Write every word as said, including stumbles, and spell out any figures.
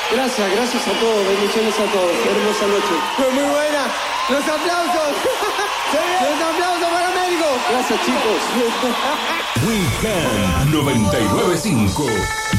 Gracias, gracias a todos, bendiciones a todos. Hermosa noche. Fue muy buena. Los aplausos. Los aplausos para México. Gracias, chicos. Weekend noventa y nueve punto cinco.